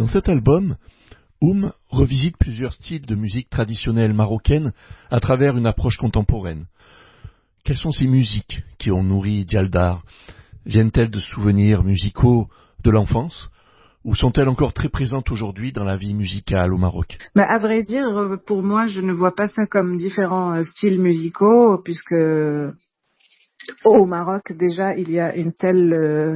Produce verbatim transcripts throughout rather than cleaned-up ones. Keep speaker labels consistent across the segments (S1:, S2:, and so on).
S1: cet album, Oum revisite plusieurs styles de musique traditionnelle marocaine à travers une approche contemporaine. Quelles sont ces musiques qui ont nourri Dialdar? Viennent-elles de souvenirs musicaux de l'enfance ou sont-elles encore très présentes aujourd'hui dans la vie musicale au Maroc?
S2: Bah, à vrai dire, pour moi, je ne vois pas ça comme différents styles musicaux, puisque au Maroc, déjà, il y a une telle euh,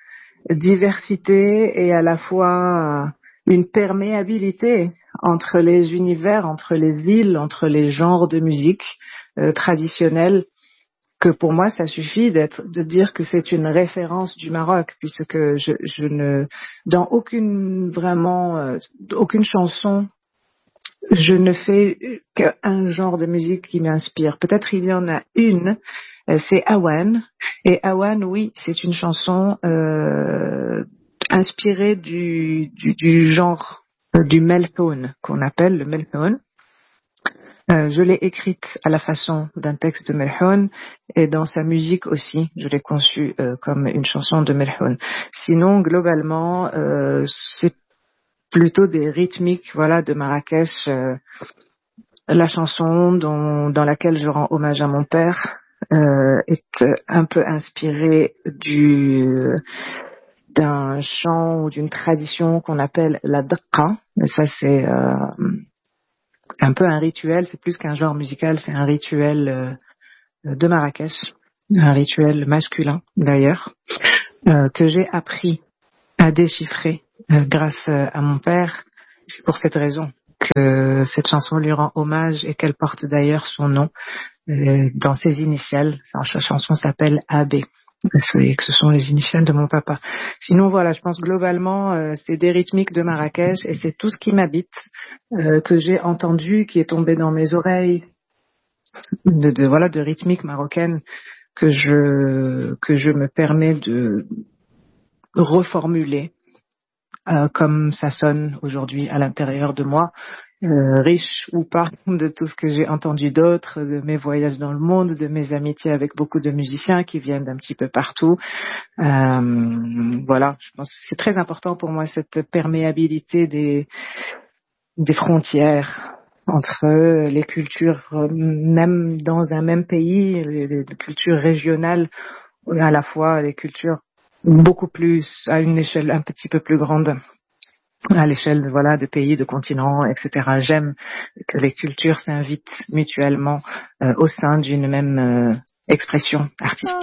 S2: diversité et à la fois une perméabilité entre les univers, entre les villes, entre les genres de musique euh, traditionnels, que pour moi, ça suffit d'être, de dire que c'est une référence du Maroc, puisque je, je ne, dans aucune vraiment, euh, aucune chanson, je ne fais qu'un genre de musique qui m'inspire. Peut-être il y en a une, euh, c'est Awan. Et Awan, oui, c'est une chanson euh, inspirée du, du, du genre euh, du meltone, qu'on appelle le meltone. Euh, je l'ai écrite à la façon d'un texte de Melhoun et dans sa musique aussi, je l'ai conçue euh, comme une chanson de Melhoun. Sinon, globalement, euh, c'est plutôt des rythmiques, voilà, de Marrakech. Euh, la chanson dont, dans laquelle je rends hommage à mon père euh, est un peu inspirée du d'un chant ou d'une tradition qu'on appelle la daqqa. Et ça, c'est euh, un peu un rituel, c'est plus qu'un genre musical, c'est un rituel euh, de Marrakech, un rituel masculin d'ailleurs, euh, que j'ai appris à déchiffrer euh, grâce à mon père. C'est pour cette raison que cette chanson lui rend hommage et qu'elle porte d'ailleurs son nom euh, dans ses initiales. Sa chanson s'appelle A B. Et que ce sont les initiales de mon papa. Sinon, voilà, je pense globalement, euh, c'est des rythmiques de Marrakech et c'est tout ce qui m'habite, euh, que j'ai entendu, qui est tombé dans mes oreilles, de, de voilà, de rythmiques marocaines que je que je me permets de reformuler euh, comme ça sonne aujourd'hui à l'intérieur de moi. Euh, riche ou pas de tout ce que j'ai entendu d'autres, de mes voyages dans le monde, de mes amitiés avec beaucoup de musiciens qui viennent d'un petit peu partout. Euh, voilà, je pense que c'est très important pour moi cette perméabilité des des frontières entre les cultures, même dans un même pays, les, les cultures régionales, à la fois les cultures beaucoup plus à une échelle un petit peu plus grande, à l'échelle voilà de pays, de continents, et cetera. J'aime que les cultures s'invitent mutuellement euh, au sein d'une même euh, expression artistique.